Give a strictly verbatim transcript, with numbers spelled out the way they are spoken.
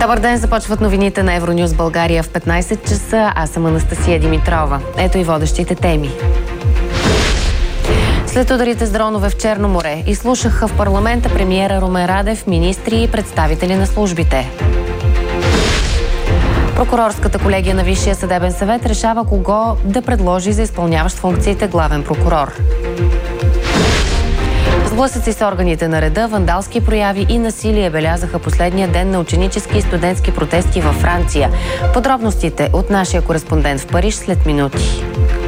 Добър ден, започват новините на Евронюс България в петнайсет часа. Аз съм Анастасия Димитрова. Ето и водещите теми. След ударите с дронове в Черно море изслушаха в парламента премиера Румен Радев, министри и представители на службите. Прокурорската колегия на Висшия съдебен съвет решава кого да предложи за изпълняващ функциите главен прокурор. Сблъсъци с органите на реда, вандалски прояви и насилие белязаха последния ден на ученически и студентски протести във Франция. Подробностите от нашия кореспондент в Париж след минути.